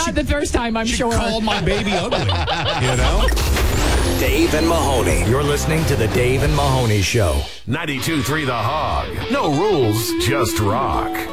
Not the first time, I'm sure. She called my baby ugly, you know? Dave and Mahoney. You're listening to the Dave and Mahoney Show. 92.3 The Hog. No rules, just rock.